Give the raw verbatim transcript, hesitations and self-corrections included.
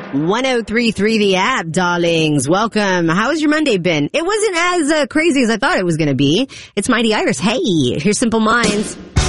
one oh three point three The App, darlings. Welcome. How has your Monday been? It wasn't as uh, crazy as I thought it was going to be. It's Mighty Iris. Hey, here's Simple Minds.